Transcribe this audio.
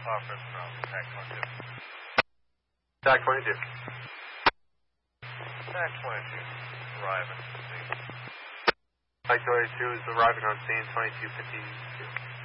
Office from TAC 22. TAC 22. TAC 22. Arriving. TAC 22 is arriving on scene 2215.